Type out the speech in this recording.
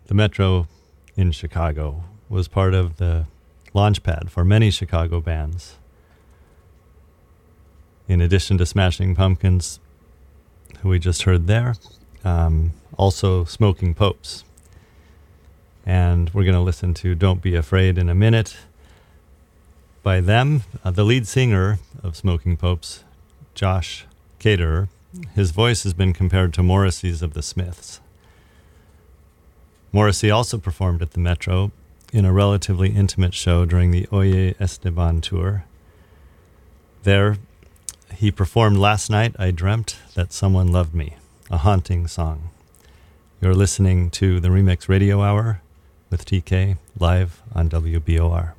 The Metro in Chicago was part of the launchpad for many Chicago bands. In addition to Smashing Pumpkins, who we just heard there, also Smoking Popes. And we're going to listen to Don't Be Afraid in a minute by them. The lead singer of Smoking Popes, Josh Caterer, his voice has been compared to Morrissey's of the Smiths. Morrissey also performed at the Metro in a relatively intimate show during the Oye Esteban tour. There, he performed Last Night I Dreamt That Someone Loved Me, a haunting song. You're listening to the Remix Radio Hour with TK live on WBOR.